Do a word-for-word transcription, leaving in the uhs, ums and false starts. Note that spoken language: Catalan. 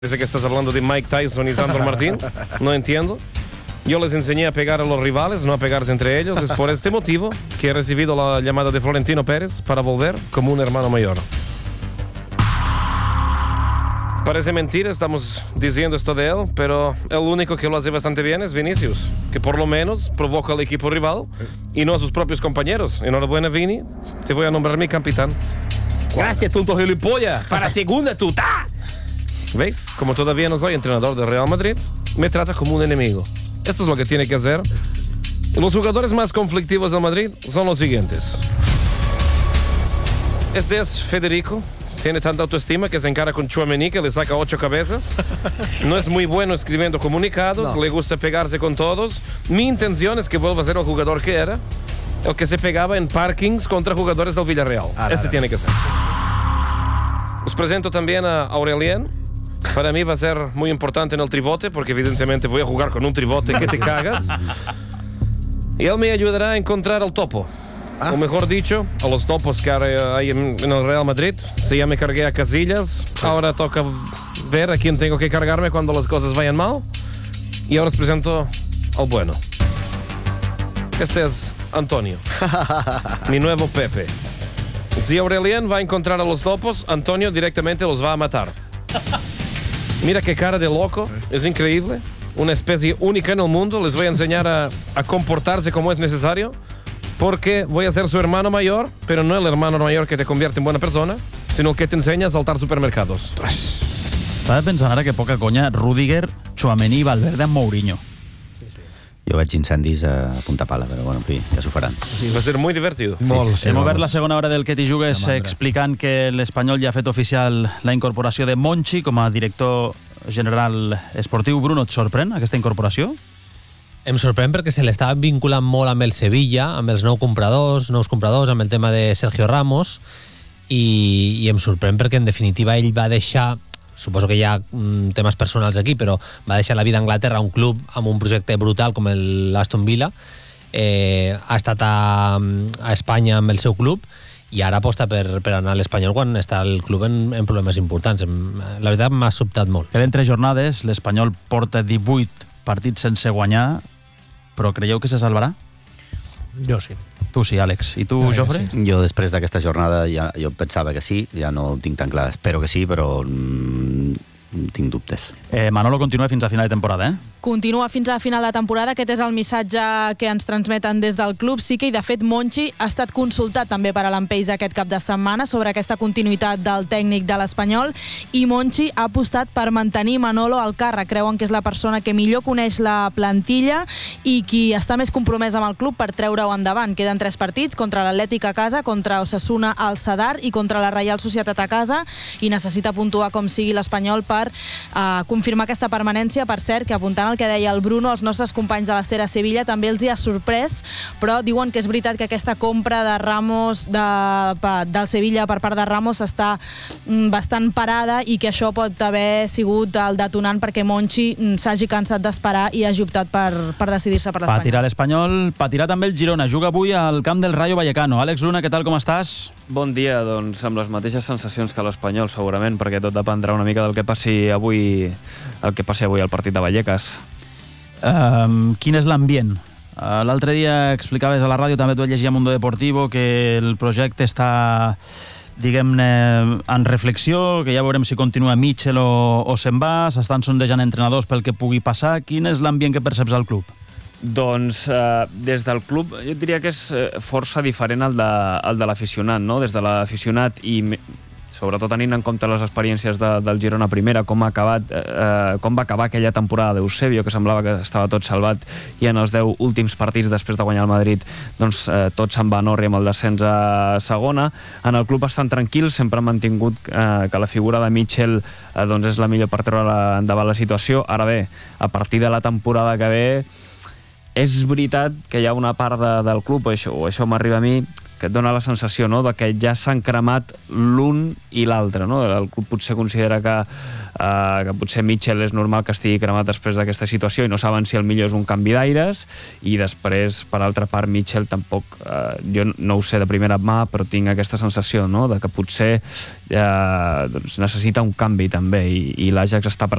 Parece que estás hablando de Mike Tyson y Sandro Martín. No entiendo. Yo les enseñé a pegar a los rivales, no a pegarse entre ellos. Es por este motivo que he recibido la llamada de Florentino Pérez para volver como un hermano mayor. Parece mentira, estamos diciendo esto de él, pero el único que lo hace bastante bien es Vinicius, que por lo menos provoca al equipo rival y no a sus propios compañeros. Enhorabuena, Vini, te voy a nombrar mi capitán. Gracias, tonto gilipollas. Para segunda tuta. ¿Veis? Como todavía no soy entrenador del Real Madrid, me trata como un enemigo. Esto es lo que tiene que hacer. Los jugadores más conflictivos del Madrid son los siguientes. Este es Federico. Tiene tanta autoestima que se encara con Tchouaméni, que le saca ocho cabezas. No es muy bueno escribiendo comunicados, no. Le gusta pegarse con todos. Mi intención es que vuelva a ser el jugador que era, el que se pegaba en parkings contra jugadores del Villarreal. Ah, este tiene que ser. Os presento también a Aurelien. Para mí va a ser muy importante en el tribote, porque evidentemente voy a jugar con un tribote que te cagas. Y él me ayudará a encontrar al topo. Ah. O mejor dicho, a los topos que hay en el Real Madrid. Si ya me cargué a Casillas, ahora toca ver a quién tengo que cargarme cuando las cosas vayan mal. Y ahora os presento al bueno. Este es Antonio, mi nuevo Pepe. Si Aurelien va a encontrar a los topos, Antonio directamente los va a matar. Mira qué cara de loco, es increíble. Una especie única en el mundo. Les voy a enseñar a, a comportarse como es necesario, porque voy a ser su hermano mayor, pero no el hermano mayor que te convierte en buena persona, sino que te enseña a saltar supermercados. Estava pensant ara que poca conya, Rüdiger, Tchouaméni i Valverde amb Mourinho. Jo veig incendis a punta pala, però bueno, en fi, ja s'ho faran. Sí, va a ser muy divertido. Sí. Molt, sí, Hem obert la segona hora del Que t'hi jugues explicant que l'Espanyol ja ha fet oficial la incorporació de Monchi com a director general esportiu. Bruno, et sorprèn aquesta incorporació? Em sorprèn perquè se l'estava vinculant molt amb el Sevilla, amb els nous compradors, nous compradors, amb el tema de Sergio Ramos, i, i em sorprèn perquè en definitiva ell va deixar, suposo que hi ha mm, temes personals aquí, però va deixar la vida a Anglaterra, un club amb un projecte brutal com l'Aston Villa, eh, ha estat a, a Espanya amb el seu club i ara aposta per, per anar a l'Espanyol quan està el club en, en problemes importants. La veritat m'ha sobtat molt. Queden tres jornades, l'Espanyol porta divuit partits sense guanyar, però creieu que se salvarà? Jo sí. Tu sí, Àlex. I tu, no, Jofre? Sí. Jo després d'aquesta jornada ja, jo pensava que sí, ja no ho tinc tan clar. Espero que sí, però mm, tinc dubtes. Eh, Manolo continua fins a final de temporada, eh? Continua fins a final de temporada. Aquest és el missatge que ens transmeten des del club. Sí que, i de fet, Monchi ha estat consultat també per a l'Empeix aquest cap de setmana sobre aquesta continuïtat del tècnic de l'Espanyol, i Monchi ha apostat per mantenir Manolo al càrrec. Creuen que és la persona que millor coneix la plantilla i qui està més compromès amb el club per treure-ho endavant. Queden tres partits, contra l'Atlètic a casa, contra Osasuna al Sadar i contra la Reial Societat a casa, i necessita puntuar com sigui l'Espanyol per uh, confirmar aquesta permanència. Per cert, que apuntant el que deia el Bruno, els nostres companys de la Cera Sevilla també els hi ha sorprès, però diuen que és veritat que aquesta compra de Ramos de, del Sevilla per part de Ramos està bastant parada i que això pot haver sigut el detonant perquè Monchi s'hagi cansat d'esperar i hagi optat per, per decidir-se per l'Espanyol. Patirà l'Espanyol, patirà també el Girona. Juga avui al camp del Rayo Vallecano. Àlex Luna, què tal, com estàs? Bon dia, doncs amb les mateixes sensacions que l'Espanyol, segurament, perquè tot dependrà una mica del que passi avui, el que passi avui al partit de Vallecas. Um, quin és l'ambient? Uh, L'altre dia explicaves a la ràdio, també t'ho vaig llegir a Mundo Deportivo, que el projecte està, diguem-ne, en reflexió, que ja veurem si continua Mitchell o, o se'n va, s'estan sondejant entrenadors pel que pugui passar. Quin és l'ambient que perceps al club? Doncs eh, des del club jo diria que és força diferent al de, al de l'aficionat, no? Des de l'aficionat i sobretot tenint en compte les experiències de, del Girona primera, com, ha acabat, eh, com va acabar aquella temporada d'Eusebio, que semblava que estava tot salvat, i en els deu últims partits després de guanyar el Madrid, doncs eh, tot se'n va a Norri amb el descens a segona. En el club estan tranquils, sempre han mantingut eh, que la figura de Mitchell eh, doncs és la millor per treure endavant la situació. Ara bé, a partir de la temporada que ve, és veritat que hi ha una part de, del club, o això, o això m'arriba a mi, que et dona la sensació, no?, de que ja s'han cremat l'un i l'altre, no? El club potser considera que, uh, que potser Mitchell és normal que estigui cremat després d'aquesta situació i no saben si el millor és un canvi d'aires, i després, per altra part, Mitchell tampoc, uh, jo no ho sé de primera mà, però tinc aquesta sensació, no?, de que potser uh, doncs necessita un canvi també, i, i l'Ajax està